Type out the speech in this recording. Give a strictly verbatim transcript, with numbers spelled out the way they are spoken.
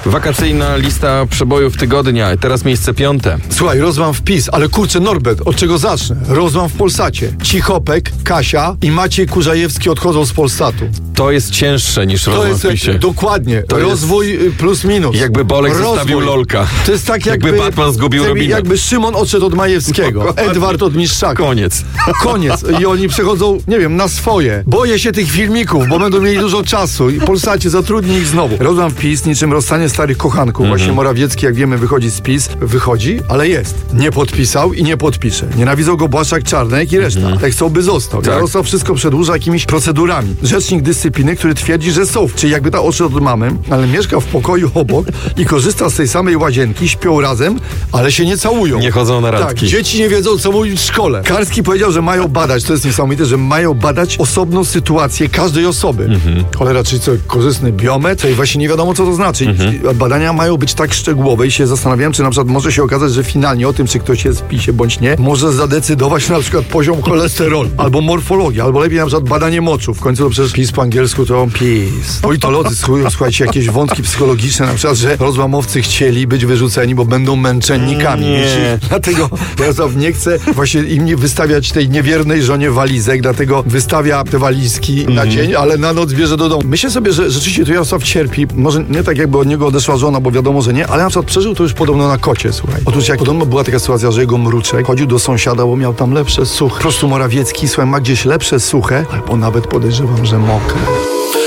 Wakacyjna lista przebojów tygodnia. Teraz miejsce piąte. Słuchaj, rozłam w PiS, ale kurczę, Norbert, od czego zacznę? Rozłam w Polsacie. Cichopek, Kasia i Maciej Kurzajewski odchodzą z Polsatu. To jest cięższe niż To rozłam jest w PiSie. dokładnie. To rozwój jest, plus minus. Jakby Bolek rozwój. zostawił Lolka. To jest tak jakby, jakby Batman zgubił jakby, Robina. jakby Szymon odszedł od Majewskiego. Edward od Mistrzaka. Koniec. Koniec. I oni przechodzą, nie wiem, na swoje. Boję się tych filmików, bo będą mieli dużo czasu. I Polsacie zatrudni ich znowu. Rozłam PiS niczym rozstanie starych kochanków. Mhm. Właśnie Morawiecki, jak wiemy, wychodzi z PiS. Wychodzi, ale jest. Nie podpisał i nie podpisze. Nienawidzą go Błaszczak, Czarnek i reszta. Mhm. Tak chcą, by został. Tak. Jarosław wszystko przedłuża jakimiś procedurami. Rzecznik dyscypliny, który twierdzi, że są. Czyli jakby ta odszedł od mamy, ale mieszka w pokoju obok i korzysta z tej samej łazienki, śpią razem, ale się nie całują. Nie chodzą na Tak, randki. dzieci nie wiedzą, co mówić w szkole. Karski powiedział, że mają badać, to jest niesamowite, że mają badać osobną sytuację każdej osoby. Mhm. Cholera, czyli co, korzystny biometr? I właśnie nie wiadomo, co to znaczy. Mhm. Badania mają być tak szczegółowe i się zastanawiałem, czy na przykład może się okazać, że finalnie o tym, czy ktoś jest w PiSie bądź nie, może zadecydować na przykład poziom cholesterolu, albo morfologia, albo lepiej na przykład badanie moczu. W końcu to przecież PiS po angielsku to PiS. Politolodzy słuchają, słuchajcie, jakieś wątki psychologiczne, na przykład, że rozłamowcy chcieli być wyrzuceni, bo będą męczennikami. Nie. Jeśli, dlatego Jarosław nie chce właśnie im nie wystawiać tej niewiernej żonie walizek, dlatego wystawia te walizki mm. na dzień, ale na noc bierze do domu. Myślę sobie, że rzeczywiście tu Jarosław cierpi, może nie tak jakby od niego odeszła żona, bo wiadomo, że nie, ale na przykład przeżył to już podobno na kocie, słuchaj. Otóż jak podobno była taka sytuacja, że jego mruczek chodził do sąsiada, bo miał tam lepsze suche. Po prostu Morawiecki, słuchaj, ma gdzieś lepsze suche, albo nawet podejrzewam, że mokre.